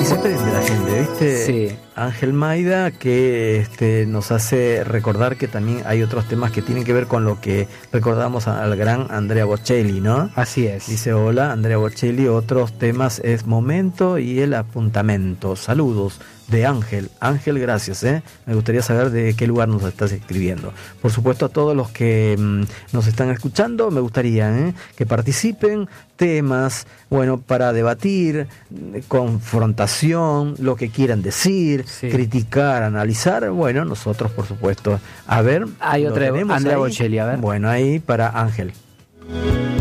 participen de la gente, ¿viste? Sí. Ángel Maida, que nos hace recordar que también hay otros temas que tienen que ver con lo que recordamos al gran Andrea Bocelli, ¿no? Así es. Dice: hola, Andrea Bocelli, otros temas es Momento y El Apuntamento. Saludos de Ángel. Ángel, gracias, me gustaría saber de qué lugar nos estás escribiendo. Por supuesto, a todos los que nos están escuchando, me gustaría que participen. Temas, bueno, para debatir, confrontación, lo que quieran decir, sí, criticar, analizar. Bueno, nosotros, por supuesto, a ver. Hay otra, Andrea Bocelli, a ver. Bueno, ahí para Ángel.